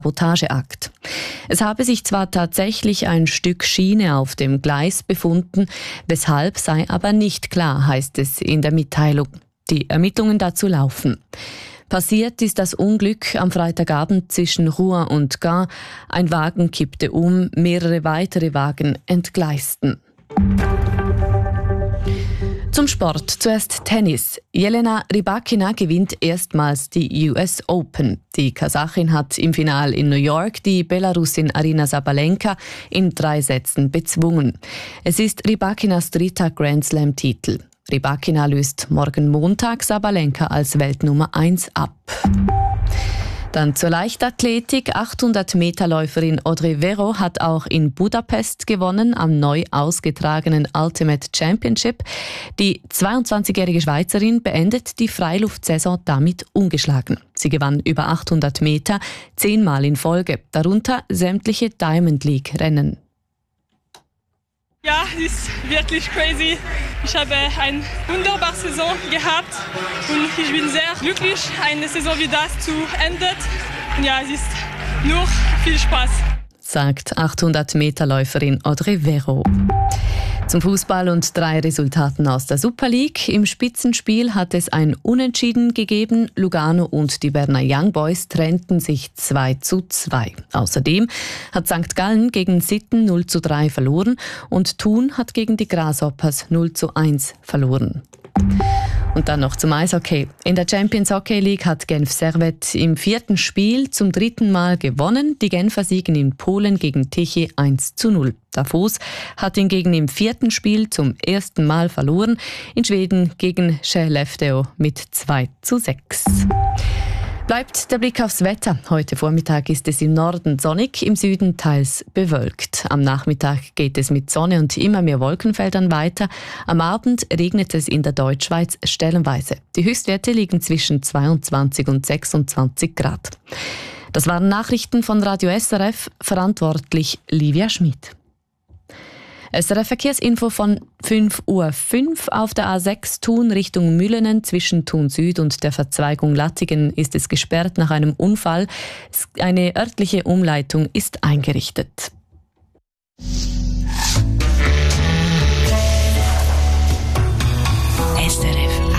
Sabotageakt. Es habe sich zwar tatsächlich ein Stück Schiene auf dem Gleis befunden, weshalb sei aber nicht klar, heißt es in der Mitteilung. Die Ermittlungen dazu laufen. Passiert ist das Unglück am Freitagabend zwischen Rouen und Gand. Ein Wagen kippte um, mehrere weitere Wagen entgleisten. Zum Sport. Zuerst Tennis. Jelena Rybakina gewinnt erstmals die US Open. Die Kasachin hat im Finale in New York die Belarusin Aryna Sabalenka in 3 Sätzen bezwungen. Es ist Rybakinas 3. Grand Slam-Titel. Rybakina löst morgen Montag Sabalenka als Weltnummer 1 ab. Dann zur Leichtathletik. 800-Meter-Läuferin Audrey Vero hat auch in Budapest gewonnen am neu ausgetragenen Ultimate Championship. Die 22-jährige Schweizerin beendet die Freiluftsaison damit ungeschlagen. Sie gewann über 800 Meter 10-mal in Folge, darunter sämtliche Diamond League-Rennen. Ja, es ist wirklich crazy. Ich habe eine wunderbare Saison gehabt und ich bin sehr glücklich, eine Saison wie das zu enden. Ja, es ist nur viel Spaß, sagt 800-Meter-Läuferin Audrey Vero. Zum Fußball und 3 Resultaten aus der Super League. Im Spitzenspiel hat es ein Unentschieden gegeben. Lugano und die Berner Young Boys trennten sich 2:2. Außerdem hat St. Gallen gegen Sitten 0:3 verloren und Thun hat gegen die Grasshoppers 0:1 verloren. Und dann noch zum Eishockey. In der Champions Hockey League hat Genf Servette im 4. Spiel zum 3. Mal gewonnen. Die Genfer siegen in Polen gegen Tichy 1:0. Davos hat hingegen im 4. Spiel zum 1. Mal verloren. In Schweden gegen Skellefteå mit 2:6. Bleibt der Blick aufs Wetter. Heute Vormittag ist es im Norden sonnig, im Süden teils bewölkt. Am Nachmittag geht es mit Sonne und immer mehr Wolkenfeldern weiter. Am Abend regnet es in der Deutschschweiz stellenweise. Die Höchstwerte liegen zwischen 22 und 26 Grad. Das waren Nachrichten von Radio SRF, verantwortlich Livia Schmid. SRF-Verkehrsinfo von 5:05 Uhr auf der A6 Thun Richtung Mühlenen. Zwischen Thun Süd und der Verzweigung Lattigen ist es gesperrt nach einem Unfall. Eine örtliche Umleitung ist eingerichtet.